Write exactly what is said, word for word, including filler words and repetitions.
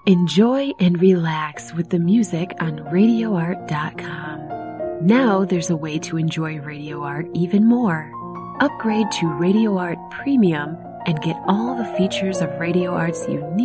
Enjoy and relax with the music on radio art dot com. Now there's a way to enjoy Radio Art even more. Upgrade to Radio Art Premium and get all the features of Radio Art's unique